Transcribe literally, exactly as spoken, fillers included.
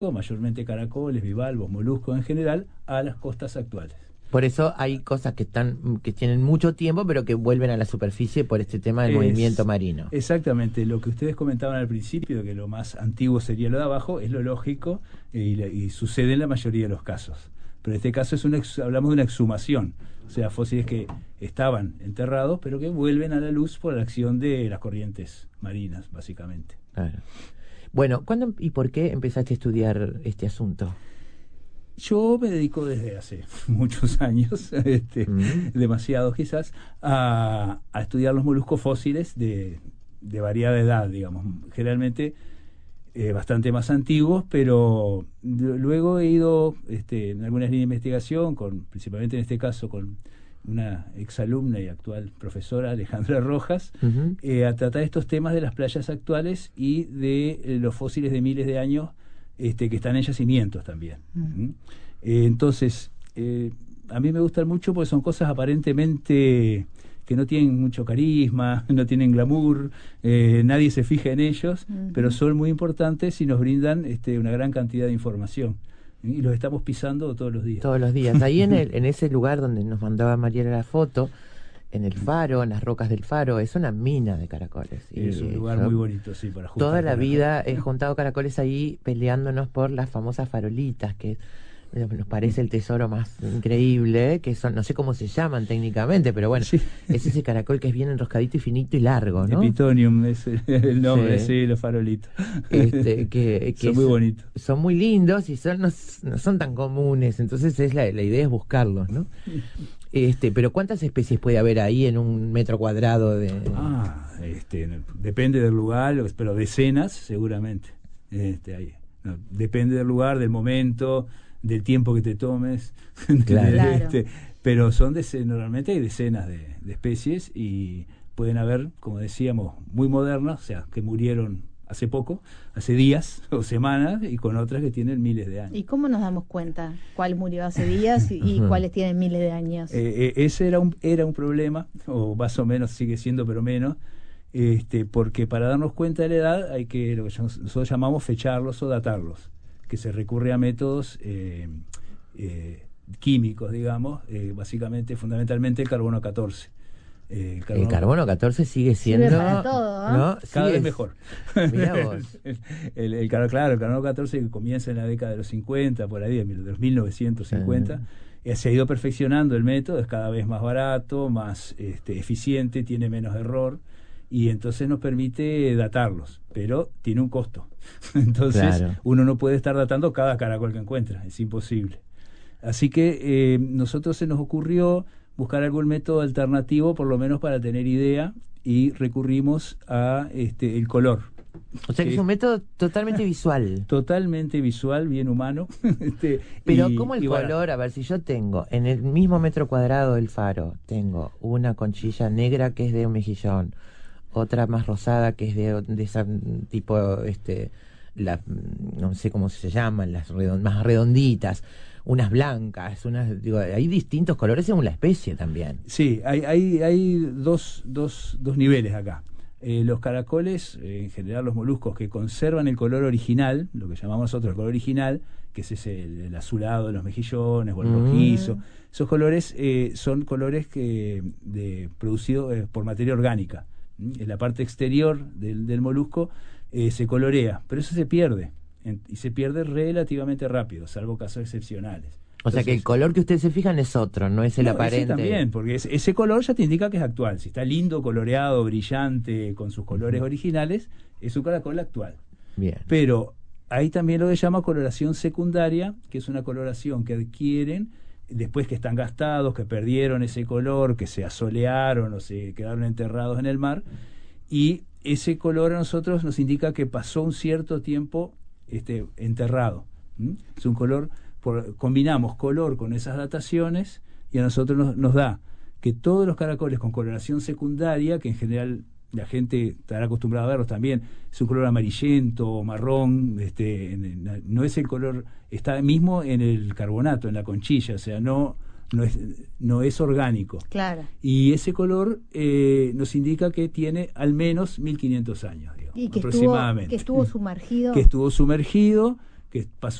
mayormente caracoles, bivalvos, moluscos en general, a las costas actuales. Por eso hay cosas que están que tienen mucho tiempo, pero que vuelven a la superficie por este tema del Es, movimiento marino. Exactamente, lo que ustedes comentaban al principio, que lo más antiguo sería lo de abajo, es lo lógico eh, y, y sucede en la mayoría de los casos. Pero en este caso es una ex, hablamos de una exhumación, o sea, fósiles que estaban enterrados, pero que vuelven a la luz por la acción de las corrientes marinas, básicamente. Claro. Bueno, ¿cuándo y por qué empezaste a estudiar este asunto? Yo me dedico desde hace muchos años, este, mm. demasiados quizás, a, a estudiar los moluscos fósiles de, de variada edad, digamos, generalmente eh, bastante más antiguos, pero luego he ido este, en algunas líneas de investigación, con, principalmente en este caso con una exalumna y actual profesora, Alejandra Rojas, uh-huh. eh, a tratar estos temas de las playas actuales y de eh, los fósiles de miles de años Este, que están en yacimientos también. Mm. ¿Mm? Eh, entonces, eh, a mí me gustan mucho porque son cosas aparentemente que no tienen mucho carisma, no tienen glamour, eh, nadie se fija en ellos, uh-huh. pero son muy importantes y nos brindan este, una gran cantidad de información. Y los estamos pisando todos los días. Todos los días. Ahí en, el, en ese lugar donde nos mandaba Mariela la foto, en el faro, en las rocas del faro, es una mina de caracoles. Y es un lugar muy bonito, sí, para juntar. Toda la caracoles. vida he juntado caracoles ahí peleándonos por las famosas farolitas, que nos parece el tesoro más increíble, que son, no sé cómo se llaman técnicamente, pero bueno, sí. es ese caracol que es bien enroscadito y finito y largo, ¿no? Epitonium es el nombre, sí, sí los farolitos. Este, que, que son muy bonitos. Son muy lindos y son, no, no son tan comunes, entonces es la, la idea es buscarlos, ¿no? Este, pero ¿cuántas especies puede haber ahí en un metro cuadrado de...? Ah, este, depende del lugar, pero decenas seguramente. Este, ahí. No, depende del lugar, del momento, del tiempo que te tomes. Claro. este, pero son decenas, normalmente hay decenas de, de especies y pueden haber, como decíamos, muy modernas, o sea, que murieron hace poco, hace días o semanas, y con otras que tienen miles de años. ¿Y cómo nos damos cuenta cuál murió hace días y, y cuáles tienen miles de años? Eh, eh, ese era un, era un problema, o más o menos sigue siendo, pero menos, este, porque para darnos cuenta de la edad hay que, lo que nosotros llamamos fecharlos o datarlos, que se recurre a métodos eh, eh, químicos, digamos, eh, básicamente, fundamentalmente el carbono catorce. Eh, el, carbono, el carbono catorce sigue siendo para todo, ¿no? ¿no? Cada sigue, vez mejor. Mirá vos. el, el, el, claro, el carbono catorce que comienza en la década de los cincuenta, por ahí, de los mil novecientos cincuenta, uh-huh. eh, se ha ido perfeccionando el método, es cada vez más barato, más este, eficiente, tiene menos error y entonces nos permite datarlos, pero tiene un costo. Entonces claro. uno no puede estar datando cada caracol que encuentra, es imposible. Así que eh, nosotros se nos ocurrió buscar algún método alternativo, por lo menos para tener idea, y recurrimos a este el color. O sea que es un método totalmente visual. Totalmente visual, bien humano. este, Pero y, ¿cómo el y color? Bueno. A ver, si yo tengo en el mismo metro cuadrado del faro, tengo una conchilla negra que es de un mejillón, otra más rosada que es de, de ese tipo, este, la, no sé cómo se llaman, las redond, más redonditas, unas blancas, unas, digo, hay distintos colores según la especie también. Sí, hay, hay, hay dos, dos, dos niveles acá. Eh, los caracoles, eh, en general los moluscos que conservan el color original, lo que llamamos nosotros el color original, que es ese, el, el azulado de los mejillones o el mm. rojizo, esos colores eh, son colores que de, producidos eh, por materia orgánica. ¿Mm? En la parte exterior del, del molusco eh, se colorea, pero eso se pierde. Y se pierde relativamente rápido, salvo casos excepcionales. O Entonces, sea que el color que ustedes se fijan es otro, no es el no, aparente. Ese también, porque ese, ese color ya te indica que es actual. Si está lindo, coloreado, brillante, con sus colores uh-huh. originales, es un caracol actual. Bien. Pero hay también lo que se llama coloración secundaria, que es una coloración que adquieren después que están gastados, que perdieron ese color, que se asolearon o se quedaron enterrados en el mar. Y ese color a nosotros nos indica que pasó un cierto tiempo Este, enterrado. ¿Mm? Es un color, por, combinamos color con esas dataciones y a nosotros nos, nos da que todos los caracoles con coloración secundaria, que en general la gente estará acostumbrada a verlos también, es un color amarillento o marrón, este, en, en, no es el color, está mismo en el carbonato, en la conchilla, o sea, no, no, es, no es orgánico. Claro. Y ese color eh, nos indica que tiene al menos mil quinientos años. Y que aproximadamente. Estuvo, que estuvo sumergido. Que estuvo sumergido, que pasó